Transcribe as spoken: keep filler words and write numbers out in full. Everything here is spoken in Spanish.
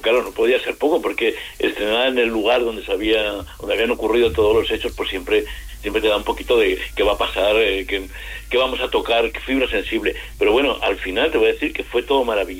claro, no podía ser poco, porque estrenar en el lugar donde se había, donde habían ocurrido todos los hechos, pues siempre siempre te da un poquito de qué va a pasar, eh, qué, qué vamos a tocar, qué fibra sensible. Pero bueno, al final te voy a decir que fue todo maravilloso.